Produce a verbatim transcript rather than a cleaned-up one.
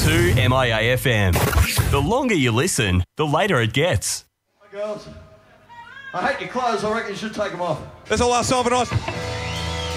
two M I A F M. The longer you listen, the later it gets. Girls, I hate your clothes. I reckon you should take them off. That's all I'll solve it.